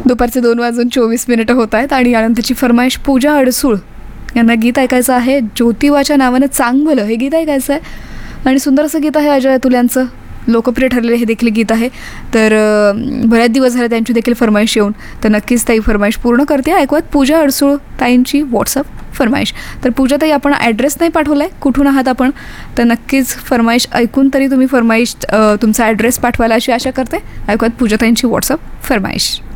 दुपारचे 2:24 होत आहेत आणि यानंतरची फरमाईश पूजा अडसूळ यांना गीत ऐकायचं आहे. ज्योतिवाच्या नावानं चांग भलं हे गीत ऐकायचं आहे आणि सुंदर असं गीत आहे अजय अतुल यांचं. लोकप्रिय ठरलेलं हे देखील गीत आहे. तर बऱ्याच दिवस झाले त्यांची देखील फरमाईश येऊन, तर नक्कीच ताई फरमाईश पूर्ण करते. ऐकूयात पूजा अडसूळ ताईंची व्हॉट्सअप फरमाईश. तर पूजा ताई, आपण ॲड्रेस नाही पाठवला आहे, कुठून आहात आपण, तर नक्कीच फरमाईश ऐकून तरी तुम्ही फरमाईश तुमचा ॲड्रेस पाठवायला अशी आशा करते. ऐकूयात पूजा ताईंची व्हॉट्सअप फरमाईश.